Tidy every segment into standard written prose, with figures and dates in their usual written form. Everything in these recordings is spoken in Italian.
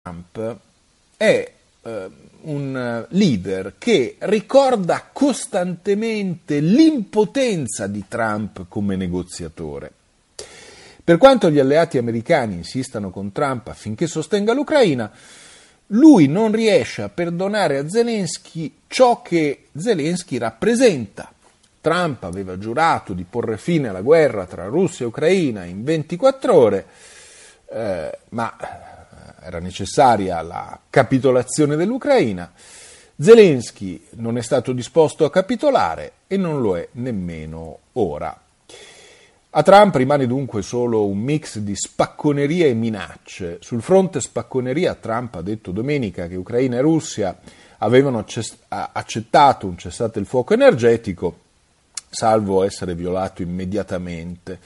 Trump è un leader che ricorda costantemente l'impotenza di Trump come negoziatore. Per quanto gli alleati americani insistano con Trump affinché sostenga l'Ucraina, lui non riesce a perdonare a Zelensky ciò che Zelensky rappresenta. Trump aveva giurato di porre fine alla guerra tra Russia e Ucraina in 24 ore, ma era necessaria la capitolazione dell'Ucraina. Zelensky non è stato disposto a capitolare e non lo è nemmeno ora. A Trump rimane dunque solo un mix di spacconeria e minacce. Sul fronte spacconeria, Trump ha detto domenica che Ucraina e Russia avevano accettato un cessate il fuoco energetico, salvo essere violato immediatamente.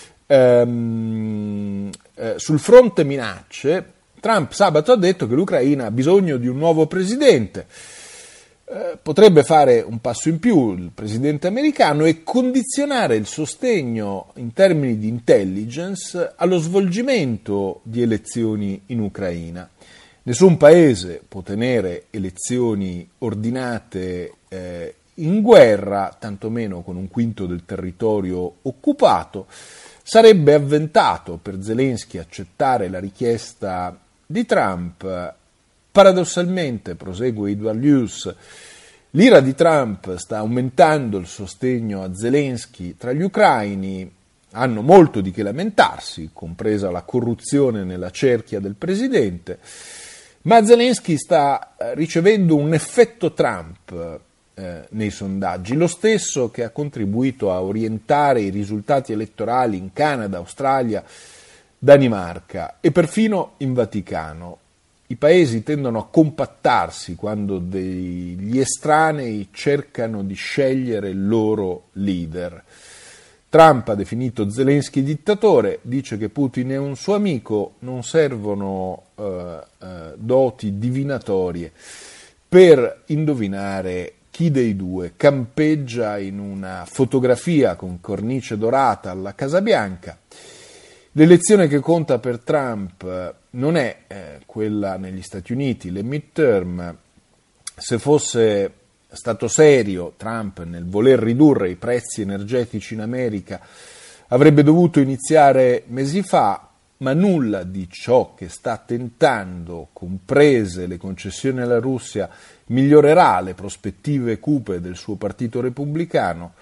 Sul fronte minacce, Trump sabato ha detto che l'Ucraina ha bisogno di un nuovo presidente. Potrebbe fare un passo in più il presidente americano e condizionare il sostegno in termini di intelligence allo svolgimento di elezioni in Ucraina. Nessun paese può tenere elezioni ordinate in guerra, tantomeno con un quinto del territorio occupato. Sarebbe avventato per Zelensky accettare la richiesta di Trump. Paradossalmente, prosegue Edward Hughes, l'ira di Trump sta aumentando il sostegno a Zelensky tra gli ucraini, hanno molto di che lamentarsi, compresa la corruzione nella cerchia del presidente, ma Zelensky sta ricevendo un effetto Trump nei sondaggi, lo stesso che ha contribuito a orientare i risultati elettorali in Canada, Australia, Danimarca e perfino in Vaticano. I paesi tendono a compattarsi quando degli estranei cercano di scegliere il loro leader. Trump ha definito Zelensky dittatore, dice che Putin è un suo amico, non servono doti divinatorie per indovinare chi dei due campeggia in una fotografia con cornice dorata alla Casa Bianca. L'elezione che conta per Trump non è quella negli Stati Uniti, le midterm. Se fosse stato serio Trump nel voler ridurre i prezzi energetici in America, avrebbe dovuto iniziare mesi fa, ma nulla di ciò che sta tentando, comprese le concessioni alla Russia, migliorerà le prospettive cupe del suo partito repubblicano.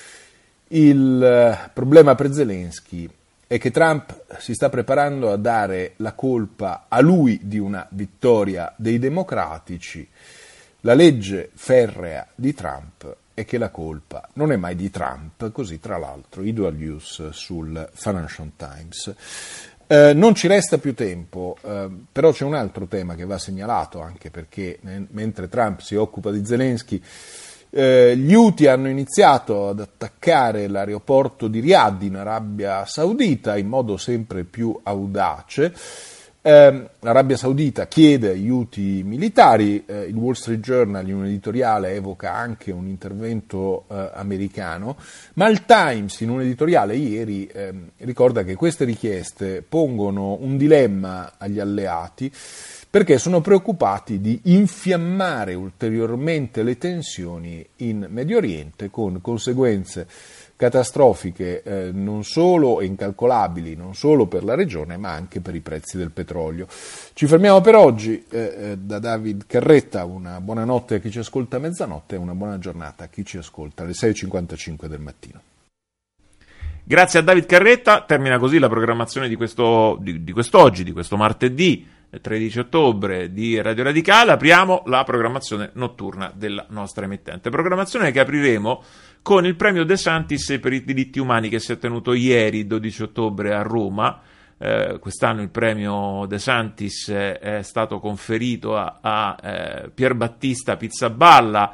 Il problema per Zelensky è che Trump si sta preparando a dare la colpa a lui di una vittoria dei democratici. La legge ferrea di Trump è che la colpa non è mai di Trump, così tra l'altro Edward Hughes sul Financial Times. Non ci resta più tempo, però c'è un altro tema che va segnalato, anche perché mentre Trump si occupa di Zelensky, gli Houthi hanno iniziato ad attaccare l'aeroporto di Riyadh in Arabia Saudita in modo sempre più audace. L'Arabia Saudita chiede agli Houthi militari, il Wall Street Journal in un editoriale evoca anche un intervento americano, ma il Times in un editoriale ieri ricorda che queste richieste pongono un dilemma agli alleati, perché sono preoccupati di infiammare ulteriormente le tensioni in Medio Oriente con conseguenze catastrofiche non solo e incalcolabili, non solo per la regione ma anche per i prezzi del petrolio. Ci fermiamo per oggi, da David Carretta una buonanotte a chi ci ascolta a mezzanotte e una buona giornata a chi ci ascolta alle 6.55 del mattino. Grazie a David Carretta, termina così la programmazione di quest'oggi, di questo martedì 13 ottobre di Radio Radicale. Apriamo la programmazione notturna della nostra emittente, programmazione che apriremo con il premio De Santis per i diritti umani che si è tenuto ieri 12 ottobre a Roma. Quest'anno il premio De Santis è stato conferito a Pierbattista Pizzaballa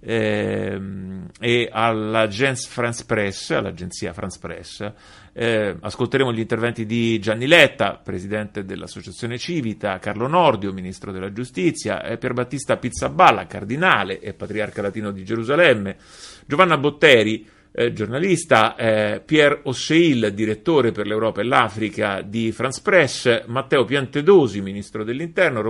e all'agenzia France Press. Ascolteremo gli interventi di Gianni Letta, presidente dell'Associazione Civita, Carlo Nordio, ministro della Giustizia, Pierbattista Pizzaballa, cardinale e patriarca latino di Gerusalemme, Giovanna Botteri, giornalista, Pierre Osseil, direttore per l'Europa e l'Africa di France Press, Matteo Piantedosi, ministro dell'Interno,